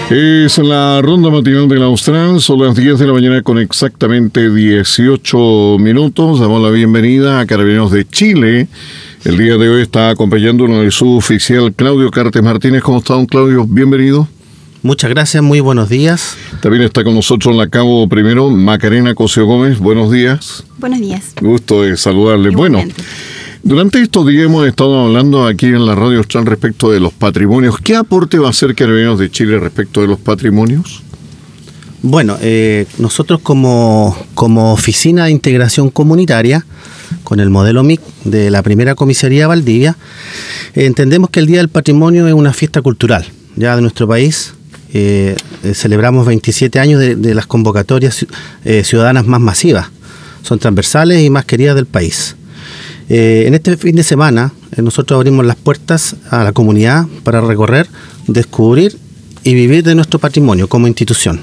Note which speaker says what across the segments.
Speaker 1: Es la ronda matinal de la Austral, son las 10 de la mañana con exactamente 18 minutos. Damos la bienvenida a Carabineros de Chile. El día de hoy está acompañándonos el suboficial Claudio Cartes Martínez. ¿Cómo está, don Claudio? Bienvenido.
Speaker 2: Muchas gracias, muy buenos días.
Speaker 1: También está con nosotros en la cabo primero Macarena Cosio Gómez. Buenos días.
Speaker 3: Buenos días.
Speaker 1: Gusto de saludarle.
Speaker 3: Igualmente.
Speaker 1: Bueno, durante estos días hemos estado hablando aquí en la Radio Austral respecto de los patrimonios. ¿Qué aporte va a hacer Carabineros de Chile respecto de los patrimonios?
Speaker 2: Bueno, nosotros como Oficina de Integración Comunitaria, con el modelo MIC de la primera comisaría Valdivia, entendemos que el Día del Patrimonio es una fiesta cultural ya de nuestro país. Celebramos 27 años de las convocatorias ciudadanas más masivas. Son transversales y más queridas del país. En este fin de semana nosotros abrimos las puertas a la comunidad para recorrer, descubrir y vivir de nuestro patrimonio como institución.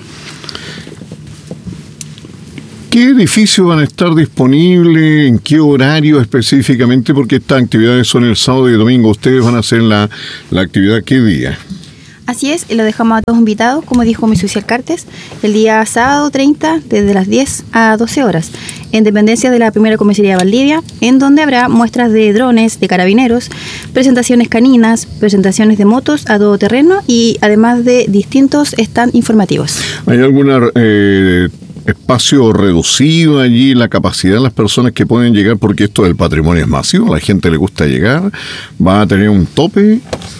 Speaker 1: ¿Qué edificios van a estar disponibles? ¿En qué horario específicamente? Porque estas actividades son el sábado y domingo. ¿Ustedes van a hacer la actividad qué día?
Speaker 3: Así es, y lo dejamos a todos invitados, como dijo mi social Cartes, el día sábado 30, desde las 10 a 12 horas, en dependencia de la primera comisaría Valdivia, en donde habrá muestras de drones, de carabineros, presentaciones caninas, presentaciones de motos a todo terreno y además de distintos stand informativos.
Speaker 1: ¿Hay alguna espacio reducido allí, la capacidad de las personas que pueden llegar? Porque esto del patrimonio es masivo, a la gente le gusta llegar, ¿va a tener un tope?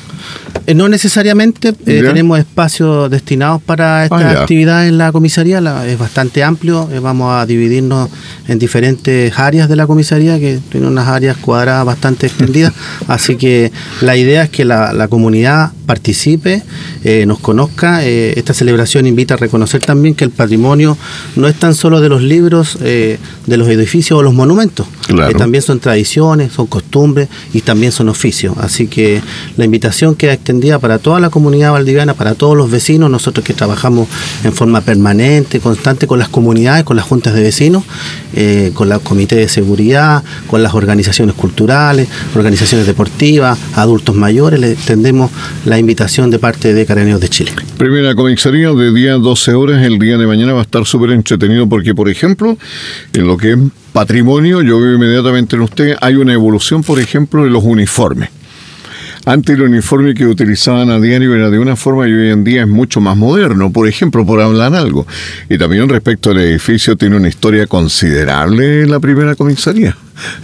Speaker 2: No necesariamente, tenemos espacios destinados para esta actividad en la comisaría, es bastante amplio, vamos a dividirnos en diferentes áreas de la comisaría, que tiene unas áreas cuadradas bastante extendidas, así que la idea es que la comunidad participe, nos conozca. Esta celebración invita a reconocer también que el patrimonio no es tan solo de los libros, de los edificios o los monumentos,
Speaker 1: claro.
Speaker 2: También son tradiciones, son costumbres y también son oficios, así que la invitación queda extendida para toda la comunidad valdiviana, para todos los vecinos, nosotros que trabajamos en forma permanente, constante con las comunidades, con las juntas de vecinos, con los comités de seguridad, con las organizaciones culturales, organizaciones deportivas, adultos mayores. Le extendemos la invitación de parte de Carabineros de Chile.
Speaker 1: Primera comisaría de día 12 horas, el día de mañana va a estar súper entretenido porque, por ejemplo, en lo que es patrimonio, yo veo inmediatamente en usted, hay una evolución, por ejemplo, de los uniformes. Antes el uniforme que utilizaban a diario era de una forma y hoy en día es mucho más moderno, por ejemplo, por hablar algo. Y también respecto al edificio, tiene una historia considerable la primera comisaría.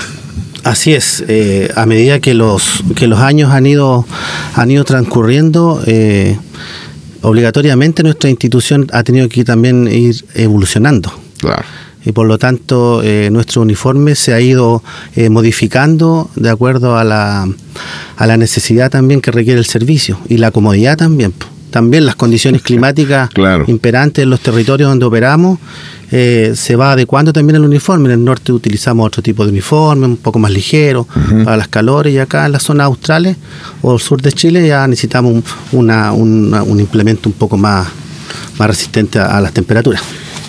Speaker 2: Así es, a medida que los años han ido transcurriendo, obligatoriamente nuestra institución ha tenido que también ir evolucionando.
Speaker 1: Claro.
Speaker 2: Y por lo tanto nuestro uniforme se ha ido modificando de acuerdo a la necesidad también que requiere el servicio y la comodidad también. También las condiciones climáticas
Speaker 1: claro.
Speaker 2: imperantes en los territorios donde operamos, se va adecuando también el uniforme. En el norte utilizamos otro tipo de uniforme, un poco más ligero, para las calores, y acá en las zonas australes o el sur de Chile ya necesitamos un implemento un poco más resistente a las temperaturas.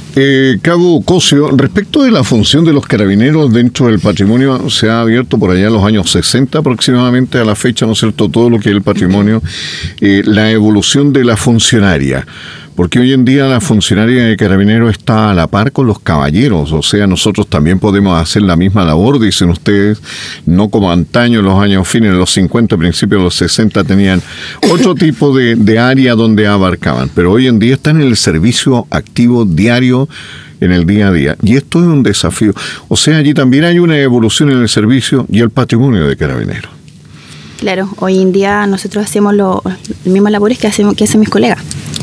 Speaker 1: Cabo Cosio, respecto de la función de los carabineros dentro del patrimonio, se ha abierto por allá en los años 60 aproximadamente a la fecha, ¿no es cierto?, todo lo que es el patrimonio, la evolución de la funcionaria. Porque hoy en día la funcionaria de carabineros está a la par con los caballeros, o sea, nosotros también podemos hacer la misma labor, dicen ustedes, no como antaño en los años fines de los 50, principios de los 60 tenían otro tipo de área donde abarcaban, pero hoy en día están en el servicio activo diario, en el día a día, y esto es un desafío, o sea, allí también hay una evolución en el servicio y el patrimonio de carabineros.
Speaker 3: Claro, hoy en día nosotros hacemos las mismas labores que hacen mis colegas.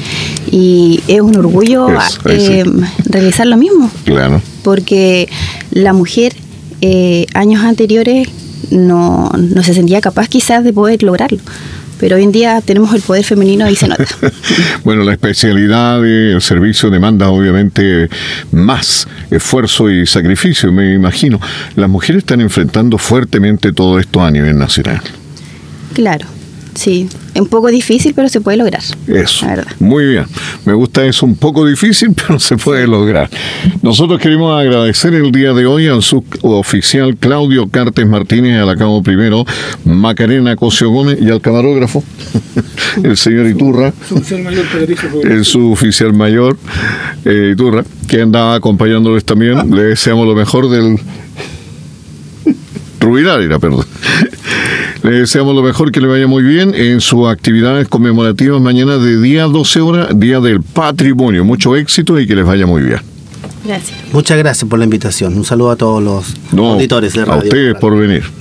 Speaker 3: Y es un orgullo realizar lo mismo.
Speaker 1: Claro.
Speaker 3: Porque la mujer años anteriores no se sentía capaz quizás de poder lograrlo. Pero hoy en día tenemos el poder femenino y se nota.
Speaker 1: Bueno, la especialidad del servicio demanda obviamente más esfuerzo y sacrificio, me imagino. Las mujeres están enfrentando fuertemente todo esto a nivel nacional.
Speaker 3: Claro. Sí, es un poco difícil, pero se puede lograr.
Speaker 1: Eso,
Speaker 3: la verdad.
Speaker 1: muy bien. Me gusta eso, un poco difícil, pero se puede lograr. Nosotros queremos agradecer el día de hoy al suboficial Claudio Cartes Martínez, al cabo primero, Macarena Cosio Gómez y al camarógrafo, el señor Iturra, el suboficial mayor Iturra, que andaba acompañándoles también. Le deseamos lo mejor del... Rubinalera, perdón. Le deseamos lo mejor, que le vaya muy bien en sus actividades conmemorativas mañana de día 12 horas, Día del Patrimonio. Mucho éxito y que les vaya muy bien.
Speaker 3: Gracias.
Speaker 2: Muchas gracias por la invitación. Un saludo a todos los auditores de radio.
Speaker 1: A ustedes por venir.